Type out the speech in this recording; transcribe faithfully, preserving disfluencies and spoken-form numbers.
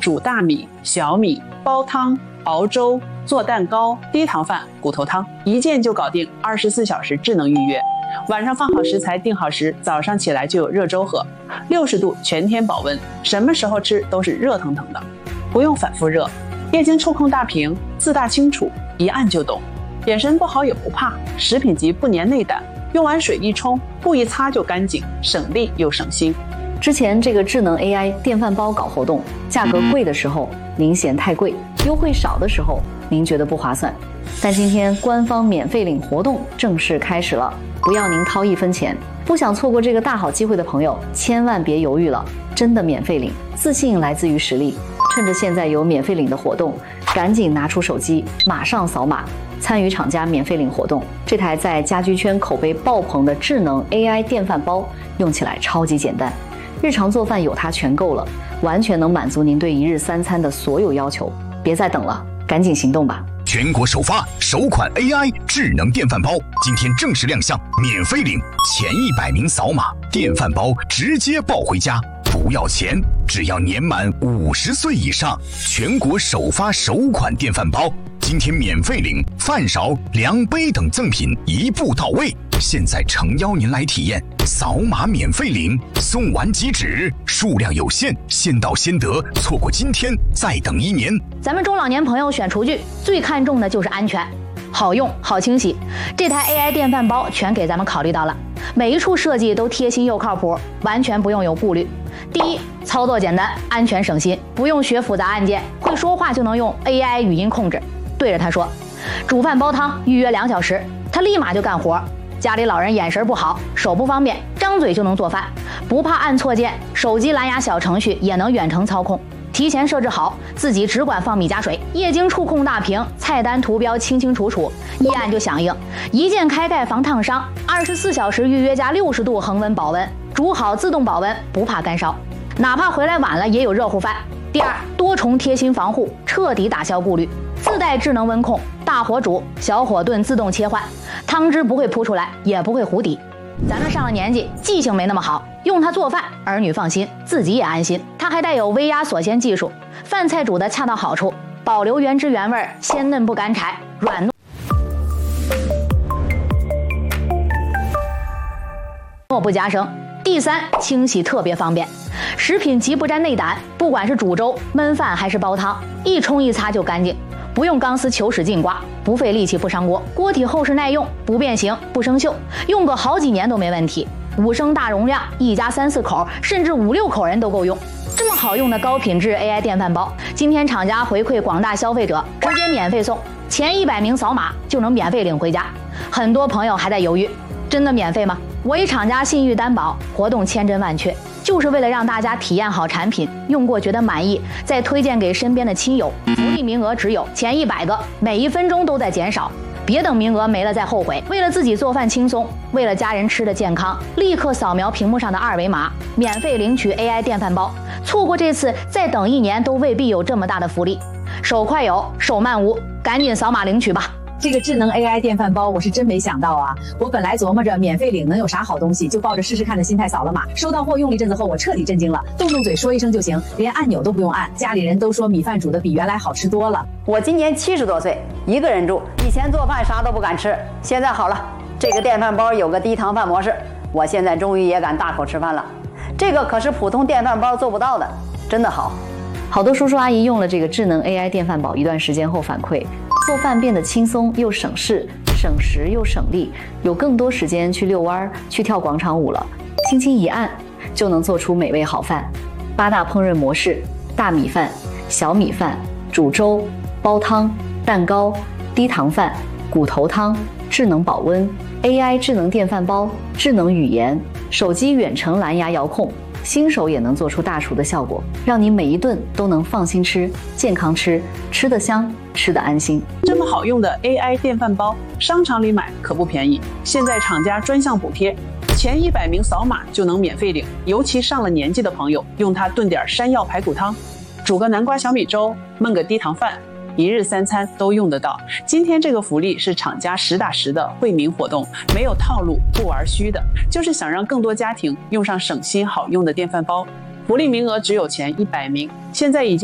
煮大米、小米、煲汤、熬粥、做蛋糕、低糖饭、骨头汤，一键就搞定，二十四小时智能预约。晚上放好食材定好时，早上起来就有热粥喝，六十度全天保温，什么时候吃都是热腾腾的，不用反复热。液晶触控大屏，字大清楚，一按就懂。眼神不好也不怕，食品级不粘内胆，用完水一冲，布一擦就干净，省力又省心。 之前这个智能 A I 电饭煲搞活动，价格贵的时候您嫌太贵，优惠少的时候您觉得不划算。但今天官方免费领活动正式开始了，不要您掏一分钱。不想错过这个大好机会的朋友，千万别犹豫了，真的免费领，自信来自于实力。趁着现在有免费领的活动，赶紧拿出手机，马上扫码参与厂家免费领活动。这台在家居圈口碑爆棚的智能 A I 电饭煲用起来超级简单，日常做饭有它全够了，完全能满足您对一日三餐的所有要求。别再等了，赶紧行动吧！ 全国首发首款 A I 智能电饭煲，今天正式亮相，免费领，前一百名扫码，电饭煲直接抱回家，不要钱，只要年满五十岁以上。全国首发首款电饭煲，今天免费领，饭勺、量杯等赠品一步到位。现在诚邀您来体验，扫码免费领，送完即止，数量有限，先到先得，错过今天再等一年。 咱们中老年朋友选厨具最看重的就是安全，好用好清洗，这台 A I 电饭煲全给咱们考虑到了，每一处设计都贴心又靠谱，完全不用有顾虑。第一，操作简单，安全省心，不用学复杂按键，会说话就能用 A I 语音控制，对着它说煮饭煲汤，预约两小时，它立马就干活。家里老人眼神不好，手不方便，张嘴就能做饭，不怕按错键，手机蓝牙小程序也能远程操控，提前设置好，自己只管放米加水，液晶触控大屏，菜单图标清清楚楚，一按就响应，一键开盖防烫伤，二十四小时预约加六十度恒温保温，煮好自动保温，不怕干烧，哪怕回来晚了也有热乎饭。第二，多重贴心防护，彻底打消顾虑，自带智能温控，大火煮，小火炖自动切换，汤汁不会扑出来，也不会糊底。咱这上了年纪，记性没那么好，用它做饭，儿女放心，自己也安心。它还带有微压锁鲜技术，饭菜煮得恰到好处，保留原汁原味，鲜嫩不干柴，软糯不夹生。第三，清洗特别方便，食品极不沾内胆，不管是煮粥、焖饭还是煲汤，一冲一擦就干净，不用钢丝球使劲刮，不费力气不伤锅，锅体厚实耐用，不变形不生锈，用个好几年都没问题。五升大容量，一家三四口甚至五六口人都够用。这么好用的高品质 A I 电饭煲，今天厂家回馈广大消费者，直接免费送，前一百名扫码就能免费领回家。很多朋友还在犹豫，真的免费吗？我以厂家信誉担保，活动千真万确，就是为了让大家体验好产品，用过觉得满意，再推荐给身边的亲友。福利名额只有前一百个，每一分钟都在减少，别等名额没了再后悔。为了自己做饭轻松，为了家人吃的健康，立刻扫描屏幕上的二维码，免费领取 A I 电饭煲。错过这次，再等一年都未必有这么大的福利。手快有，手慢无，赶紧扫码领取吧。 这个智能 A I 电饭煲我是真没想到啊！我本来琢磨着免费领能有啥好东西，就抱着试试看的心态扫了码。收到货用了一阵子后，我彻底震惊了，动动嘴说一声就行，连按钮都不用按。家里人都说米饭煮的比原来好吃多了。 我今年七十多岁，一个人住，以前做饭啥都不敢吃，现在好了，这个电饭煲有个低糖饭模式，我现在终于也敢大口吃饭了。这个可是普通电饭煲做不到的，真的好。 好多叔叔阿姨用了这个智能 A I 电饭煲一段时间后反馈，做饭变得轻松又省事，省时又省力，有更多时间去遛弯、去跳广场舞了。轻轻一按，就能做出美味好饭。八大烹饪模式：大米饭、小米饭、煮粥、煲汤、蛋糕、低糖饭、骨头汤、智能保温、A I 智能电饭煲、智能语言、手机远程蓝牙遥控。新手也能做出大厨的效果，让你每一顿都能放心吃、健康吃，吃得香，吃得安心。 这么好用的 A I 电饭煲，商场里买可不便宜。现在厂家专项补贴，前一百名扫码就能免费领。尤其上了年纪的朋友，用它炖点山药排骨汤，煮个南瓜小米粥，焖个低糖饭，一日三餐都用得到。今天这个福利是厂家实打实的惠民活动，没有套路，不玩虚的，就是想让更多家庭用上省心好用的电饭煲。福利名额只有前一百名，现在已经